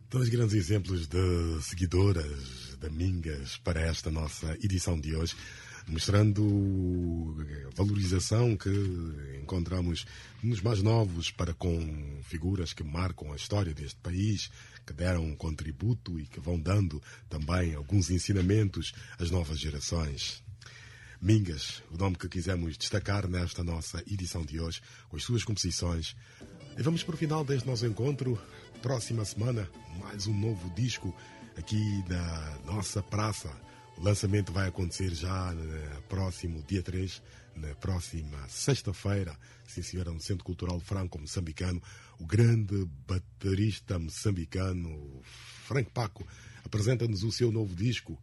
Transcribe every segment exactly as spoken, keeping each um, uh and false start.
Dois grandes exemplos de seguidoras da Mingas para esta nossa edição de hoje, mostrando a valorização que encontramos nos mais novos para com figuras que marcam a história deste país, que deram um contributo e que vão dando também alguns ensinamentos às novas gerações. Mingas, o nome que quisemos destacar nesta nossa edição de hoje, com as suas composições. E vamos para o final deste nosso encontro. Próxima semana, mais um novo disco aqui na nossa praça. O lançamento vai acontecer já no próximo dia três, na próxima sexta-feira, sim senhora, no Centro Cultural Franco-Moçambicano. O grande baterista moçambicano Frank Paco apresenta-nos o seu novo disco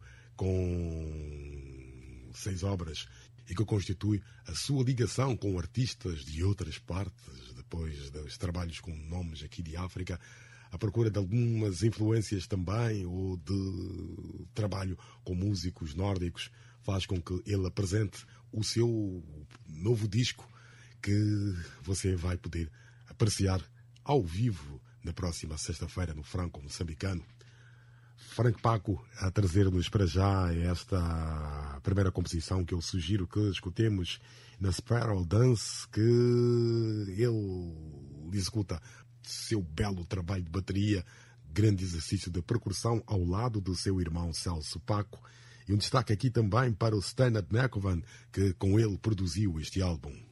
com seis obras e que constitui a sua ligação com artistas de outras partes, depois dos trabalhos com nomes aqui de África, à procura de algumas influências também, ou de trabalho com músicos nórdicos, faz com que ele apresente o seu novo disco, que você vai poder apreciar ao vivo na próxima sexta-feira no Franco-Moçambicano. Frank Paco a trazer-nos para já esta primeira composição que eu sugiro que escutemos na Spiral Dance, que ele executa seu belo trabalho de bateria, grande exercício de percussão ao lado do seu irmão Celso Paco, e um destaque aqui também para o Stanat Nekovan, que com ele produziu este álbum.